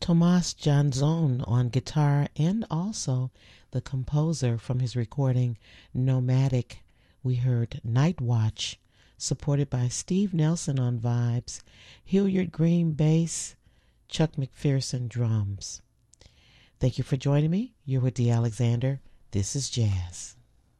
Tomas Janzon on guitar, and also the composer from his recording Nomadic. We heard Night Watch, supported by Steve Nelson on vibes, Hilliard Green bass, Chuck McPherson drums. Thank you for joining me. You're with Dee Alexander. This is Jazz.